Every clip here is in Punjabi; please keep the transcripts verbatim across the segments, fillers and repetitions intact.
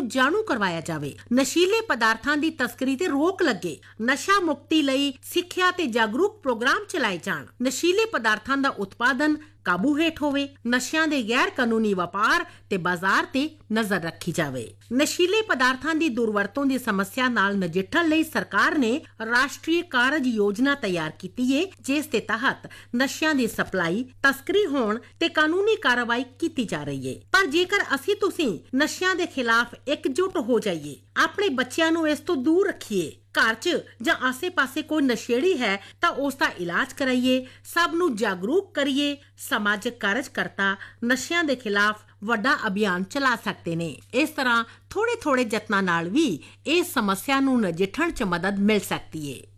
ਜਾਣੂ ਕਰਵਾਇਆ ਜਾਵੇ। ਨਸ਼ੀਲੇ ਪਦਾਰਥਾਂ ਦੀ ਤਸਕਰੀ ਤੇ ਰੋਕ ਲੱਗੇ। ਨਸ਼ਾ ਮੁਕਤੀ ਲਈ ਸਿੱਖਿਆ ਤੇ ਜਾਗਰੂਕ ਪ੍ਰੋਗਰਾਮ ਚਲਾਏ ਜਾਣ। ਨਸ਼ੀਲੇ ਪਦਾਰਥਾਂ ਦਾ ਉਤਪਾਦਨ ਕਾਬੂ ਹੇਠ ਹੋਵੇ। ਨਸ਼ਿਆਂ ਦੇ ਗੈਰ ਕਾਨੂੰਨੀ ਵਪਾਰ ਤੇ ਬਾਜ਼ਾਰ ਤੇ ਨਜ਼ਰ ਰੱਖੀ ਜਾਵੇ। ਨਸ਼ੀਲੇ ਪਦਾਰਥਾਂ ਦੀ ਦੁਰਵਰਤੋਂ ਦੀ ਸਮੱਸਿਆ ਨਾਲ ਨਜਿੱਠਣ ਲਈ ਸਰਕਾਰ ਨੇ ਰਾਸ਼ਟਰੀ ਕਾਰਜ ਯੋਜਨਾ ਤਿਆਰ ਕੀਤੀ ਹੈ, ਜਿਸ ਦੇ ਤਹਿਤ ਨਸ਼ਿਆਂ ਦੀ ਸਪਲਾਈ, ਤਸਕਰੀ ਹੋਣ ਤੇ ਕਾਨੂੰਨੀ ਕਾਰਵਾਈ ਕੀਤੀ ਜਾ ਰਹੀ ਹੈ। ਪਰ ਜੇਕਰ ਅਸੀਂ ਤੁਸੀਂ ਨਸ਼ਿਆਂ ਦੇ ਖਿਲਾਫ ਇਕਜੁੱਟ ਹੋ ਜਾਈਏ, ਆਪਣੇ ਬੱਚਿਆਂ ਨੂੰ ਇਸ ਤੋਂ ਦੂਰ ਰੱਖੀਏ, ਘਰ 'ਚ ਜਾਂ ਆਸੇ-ਪਾਸੇ ਕੋਈ ਨਸ਼ੇੜੀ ਹੈ ਤਾਂ ਉਸ ਦਾ ਇਲਾਜ ਕਰਾਈਏ, ਸਭ ਨੂੰ ਜਾਗਰੂਕ ਕਰੀਏ, ਸਮਾਜਿਕ ਕਾਰਜਕਰਤਾ ਨਸ਼ਿਆਂ ਦੇ ਖਿਲਾਫ ਵੱਡਾ ਅਭਿਆਨ ਚਲਾ ਸਕਦੇ ਨੇ। ਇਸ ਤਰ੍ਹਾਂ ਥੋੜੇ-ਥੋੜੇ ਯਤਨਾਂ ਨਾਲ ਵੀ ਇਸ ਸਮੱਸਿਆ ਨੂੰ ਨਜਿੱਠਣ 'ਚ ਮਦਦ ਮਿਲ ਸਕਦੀ ਹੈ।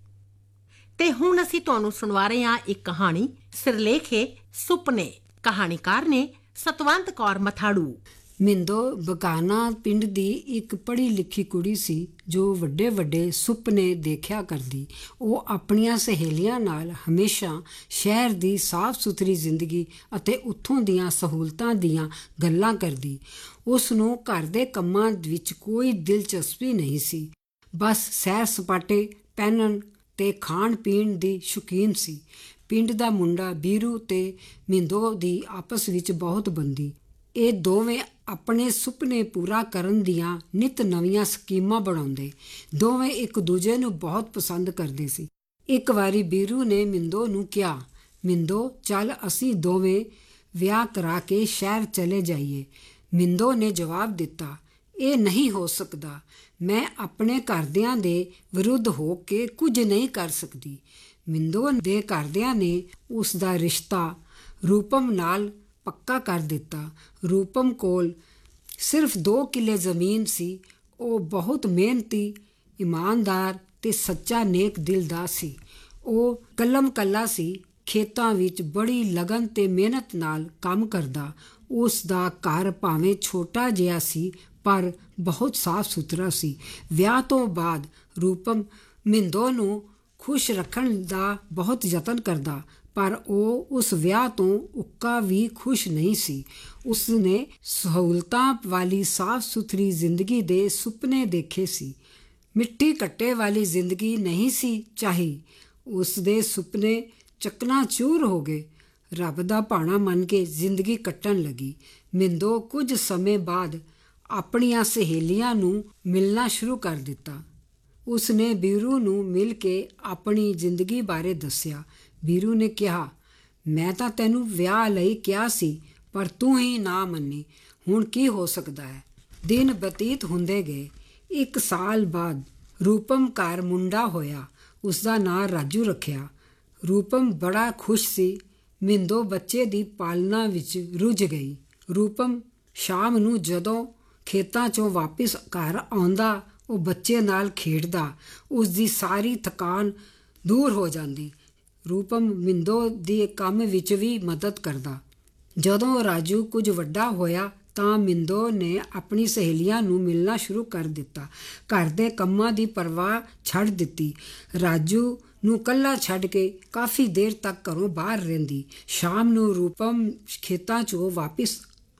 ਤੇ ਹੁਣ ਅਸੀਂ ਤੁਹਾਨੂੰ ਸੁਣਵਾ ਰਹੇ ਹਾਂ ਇੱਕ ਕਹਾਣੀ। ਸਿਰਲੇਖ ਹੈ ਸੁਪਨੇ। ਕਹਾਣੀਕਾਰ ਨੇ ਸਤਵੰਤ ਕੌਰ ਮਥਾੜੂ। ਮਿੰਦੋ ਬਗਾਨਾ ਪਿੰਡ ਦੀ ਇੱਕ ਪੜ੍ਹੀ ਲਿਖੀ ਕੁੜੀ ਸੀ ਜੋ ਵੱਡੇ ਵੱਡੇ ਸੁਪਨੇ ਦੇਖਿਆ ਕਰਦੀ। ਉਹ ਆਪਣੀਆਂ ਸਹੇਲੀਆਂ ਨਾਲ ਹਮੇਸ਼ਾ ਸ਼ਹਿਰ ਦੀ ਸਾਫ਼ ਸੁਥਰੀ ਜ਼ਿੰਦਗੀ ਅਤੇ ਉੱਥੋਂ ਦੀਆਂ ਸਹੂਲਤਾਂ ਦੀਆਂ ਗੱਲਾਂ ਕਰਦੀ। ਉਸ ਨੂੰ ਘਰ ਦੇ ਕੰਮਾਂ ਵਿੱਚ ਕੋਈ ਦਿਲਚਸਪੀ ਨਹੀਂ ਸੀ, ਬਸ ਸੈਰ ਸਪਾਟੇ, ਪਹਿਨਣ ਤੇ ਖਾਣ ਪੀਣ ਦੀ ਸ਼ੌਕੀਨ ਸੀ। ਪਿੰਡ ਦਾ ਮੁੰਡਾ ਬੀਰੂ ਤੇ ਮਿੰਦੋ ਦੀ ਆਪਸ ਵਿੱਚ ਬਹੁਤ ਬਣਦੀ। ਇਹ ਦੋਵੇਂ ਆਪਣੇ ਸੁਪਨੇ ਪੂਰਾ ਕਰਨ ਦੀਆਂ ਨਿਤ ਨਵੀਆਂ ਸਕੀਮਾਂ ਬਣਾਉਂਦੇ। ਦੋਵੇਂ ਇੱਕ ਦੂਜੇ ਨੂੰ ਬਹੁਤ ਪਸੰਦ ਕਰਦੇ ਸੀ। ਇੱਕ ਵਾਰੀ ਬੀਰੂ ਨੇ ਮਿੰਦੋ ਨੂੰ ਕਿਹਾ, ਮਿੰਦੋ ਚੱਲ ਅਸੀਂ ਦੋਵੇਂ ਵਿਆਹ ਕਰਾ ਕੇ ਸ਼ਹਿਰ ਚਲੇ ਜਾਈਏ। ਮਿੰਦੋ ਨੇ ਜਵਾਬ ਦਿੱਤਾ, ਇਹ ਨਹੀਂ ਹੋ ਸਕਦਾ। ਮੈਂ ਆਪਣੇ ਘਰਦਿਆਂ ਦੇ ਵਿਰੁੱਧ ਹੋ ਕੇ ਕੁਝ ਨਹੀਂ ਕਰ ਸਕਦੀ। ਮਿੰਦੋ ਦੇ ਘਰਦਿਆਂ ਨੇ ਉਸ ਦਾ ਰਿਸ਼ਤਾ ਰੂਪਮ ਨਾਲ ਪੱਕਾ ਕਰ ਦਿੱਤਾ। ਰੂਪਮ ਕੋਲ ਸਿਰਫ ਦੋ ਕਿੱਲੇ ਜ਼ਮੀਨ ਸੀ। ਉਹ ਬਹੁਤ ਮਿਹਨਤੀ, ਇਮਾਨਦਾਰ ਤੇ ਸੱਚਾ ਨੇਕ ਦਿਲ ਦਾ ਸੀ। ਉਹ ਕਲਮ ਕੱਲਾ ਸੀ, ਖੇਤਾਂ ਵਿੱਚ ਬੜੀ ਲਗਨ ਤੇ ਮਿਹਨਤ ਨਾਲ ਕੰਮ ਕਰਦਾ। ਉਸ ਦਾ ਘਰ ਭਾਵੇਂ ਛੋਟਾ ਜਿਹਾ ਸੀ ਪਰ ਬਹੁਤ ਸਾਫ਼ ਸੁਥਰਾ ਸੀ। ਵਿਆਹ ਤੋਂ ਬਾਅਦ ਰੂਪਮ ਮਿੰਦੋ ਨੂੰ ਖੁਸ਼ ਰੱਖਣ ਦਾ ਬਹੁਤ ਯਤਨ ਕਰਦਾ, ਪਰ ਉਹ ਉਸ ਵਿਆਹ ਤੋਂ ਉੱਕਾ ਵੀ ਖੁਸ਼ ਨਹੀਂ ਸੀ। ਉਸ ਨੇ ਸਹੂਲਤਾਂ ਵਾਲੀ ਸਾਫ਼ ਸੁਥਰੀ ਜ਼ਿੰਦਗੀ ਦੇ ਸੁਪਨੇ ਦੇਖੇ ਸੀ। ਮਿੱਟੀ ਕੱਟੇ ਵਾਲੀ ਜ਼ਿੰਦਗੀ ਨਹੀਂ ਸੀ ਚਾਹੀ। ਉਸ ਦੇ ਸੁਪਨੇ ਚਕਨਾਚੂਰ ਹੋ ਗਏ। ਰੱਬ ਦਾ ਭਾਣਾ ਮੰਨ ਕੇ ਜ਼ਿੰਦਗੀ ਕੱਟਣ ਲੱਗੀ। ਮਿੰਦੋ ਕੁਝ ਸਮੇਂ ਬਾਅਦ ਆਪਣੀਆਂ ਸਹੇਲੀਆਂ ਨੂੰ ਮਿਲਣਾ ਸ਼ੁਰੂ ਕਰ ਦਿੱਤਾ। ਉਸ ਨੇ ਬੀਰੂ ਨੂੰ ਮਿਲ ਕੇ ਆਪਣੀ ਜ਼ਿੰਦਗੀ ਬਾਰੇ ਦੱਸਿਆ। ਬੀਰੂ ਨੇ ਕਿਹਾ, ਮੈਂ ਤਾਂ ਤੈਨੂੰ ਵਿਆਹ ਲਈ ਕਿਹਾ ਸੀ ਪਰ ਤੂੰ ਹੀ ਨਾ ਮੰਨੀ। ਹੁਣ ਕੀ ਹੋ ਸਕਦਾ ਹੈ। ਦਿਨ ਬਤੀਤ ਹੁੰਦੇ ਗਏ। ਇੱਕ ਸਾਲ ਬਾਅਦ ਰੂਪਮ ਘਰ ਮੁੰਡਾ ਹੋਇਆ। ਉਸਦਾ ਨਾਂ ਰਾਜੂ ਰੱਖਿਆ। ਰੂਪਮ ਬੜਾ ਖੁਸ਼ ਸੀ। ਮਿੰਦੋ ਬੱਚੇ ਦੀ ਪਾਲਣਾ ਵਿੱਚ ਰੁੱਝ ਗਈ। ਰੂਪਮ ਸ਼ਾਮ ਨੂੰ ਜਦੋਂ ਖੇਤਾਂ 'ਚੋਂ ਵਾਪਿਸ ਘਰ ਆਉਂਦਾ, ਉਹ ਬੱਚੇ ਨਾਲ ਖੇਡਦਾ। ਉਸ ਦੀ ਸਾਰੀ ਥਕਾਨ ਦੂਰ ਹੋ ਜਾਂਦੀ। ਰੂਪਮ ਮਿੰਦੋ ਦੇ ਕੰਮ ਵਿੱਚ ਵੀ ਮਦਦ ਕਰਦਾ। ਜਦੋਂ ਰਾਜੂ ਕੁਝ ਵੱਡਾ ਹੋਇਆ ਤਾਂ ਮਿੰਦੋ ਨੇ ਆਪਣੀ ਸਹੇਲੀਆਂ ਨੂੰ ਮਿਲਣਾ ਸ਼ੁਰੂ ਕਰ ਦਿੱਤਾ। ਘਰ ਦੇ ਕੰਮਾਂ ਦੀ ਪਰਵਾਹ ਛੱਡ ਦਿੱਤੀ। ਰਾਜੂ ਨੂੰ ਇਕੱਲਾ ਛੱਡ ਕੇ ਕਾਫੀ ਦੇਰ ਤੱਕ ਘਰੋਂ ਬਾਹਰ ਰਹਿੰਦੀ। ਸ਼ਾਮ ਨੂੰ ਰੂਪਮ ਖੇਤਾਂ 'ਚੋਂ ਵਾਪਿਸ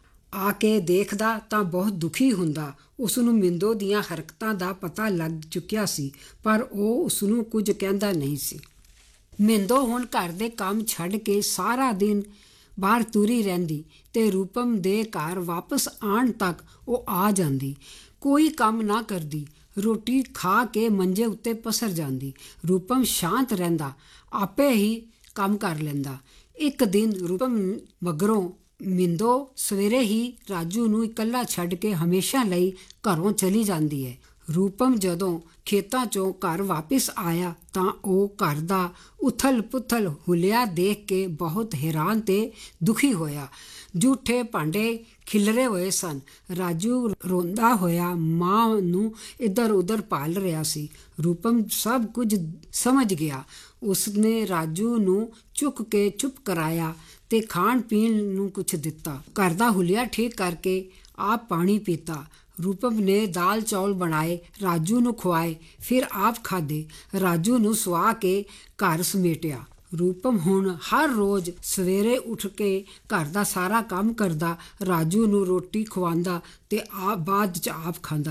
ਆ ਕੇ ਦੇਖਦਾ ਤਾਂ ਬਹੁਤ ਦੁਖੀ ਹੁੰਦਾ। ਉਸ ਨੂੰ ਮਿੰਦੋ ਦੀਆਂ ਹਰਕਤਾਂ ਦਾ ਪਤਾ ਲੱਗ ਚੁੱਕਿਆ ਸੀ, ਪਰ ਉਹ ਉਸ ਨੂੰ ਕੁਝ ਕਹਿੰਦਾ ਨਹੀਂ ਸੀ। ਮਿੰਦੋ ਹੁਣ ਘਰ ਦੇ ਕੰਮ ਛੱਡ ਕੇ ਸਾਰਾ ਦਿਨ ਬਾਹਰ ਤੁਰੀ ਰਹਿੰਦੀ ਤੇ ਰੂਪਮ ਦੇ ਘਰ ਵਾਪਸ ਆਉਣ ਤੱਕ ਉਹ ਆ ਜਾਂਦੀ। ਕੋਈ ਕੰਮ ਨਾ ਕਰਦੀ, ਰੋਟੀ ਖਾ ਕੇ ਮੰਜੇ ਉੱਤੇ ਪਸਰ ਜਾਂਦੀ। ਰੂਪਮ ਸ਼ਾਂਤ ਰਹਿੰਦਾ, ਆਪੇ ਹੀ ਕੰਮ ਕਰ ਲੈਂਦਾ। ਇੱਕ ਦਿਨ ਰੂਪਮ ਮਗਰੋਂ ਮਿੰਦੋ ਸਵੇਰੇ ਹੀ ਰਾਜੂ ਨੂੰ ਇਕੱਲਾ ਛੱਡ ਕੇ ਹਮੇਸ਼ਾ ਲਈ ਘਰੋਂ ਚਲੀ ਜਾਂਦੀ ਹੈ। ਰੂਪਮ ਜਦੋਂ ਖੇਤਾਂ 'ਚੋਂ ਘਰ ਵਾਪਿਸ ਆਇਆ ਤਾਂ ਉਹ ਘਰ ਦਾ ਉਥਲ ਪੁਥਲ ਹੁਲਿਆ ਦੇਖ ਕੇ ਬਹੁਤ ਹੈਰਾਨ ਤੇ ਦੁਖੀ ਹੋਇਆ। ਜੂਠੇ ਭਾਂਡੇ ਖਿਲਰੇ ਹੋਏ ਸਨ। ਰਾਜੂ ਰੋਂਦਾ ਹੋਇਆ ਮਾਂ ਨੂੰ ਇੱਧਰ ਉੱਧਰ ਭਾਲ ਰਿਹਾ ਸੀ। ਰੂਪਮ ਸਭ ਕੁਝ ਸਮਝ ਗਿਆ। ਉਸਨੇ ਰਾਜੂ ਨੂੰ ਚੁੱਕ ਕੇ ਚੁੱਪ ਕਰਾਇਆ ਤੇ ਖਾਣ ਪੀਣ ਨੂੰ ਕੁਛ ਦਿੱਤਾ। ਘਰ ਦਾ ਹੁਲੀਆ ਠੀਕ ਕਰਕੇ ਆਪ ਪਾਣੀ ਪੀਤਾ। ਰੂਪਮ ਨੇ ਦਾਲ ਚੌਲ ਬਣਾਏ, ਰਾਜੂ ਨੂੰ ਖਵਾਏ, ਫਿਰ ਆਪ ਖਾਧੇ। ਰਾਜੂ ਨੂੰ ਸੁਆ ਕੇ ਘਰ ਸਮੇਟਿਆ। ਰੂਪਮ ਹੁਣ ਹਰ ਰੋਜ਼ ਸਵੇਰੇ ਉੱਠ ਕੇ ਘਰ ਦਾ ਸਾਰਾ ਕੰਮ ਕਰਦਾ, ਰਾਜੂ ਨੂੰ ਰੋਟੀ ਖਵਾਉਂਦਾ ਤੇ ਆਪ ਬਾਅਦ 'ਚ ਆਪ ਖਾਂਦਾ।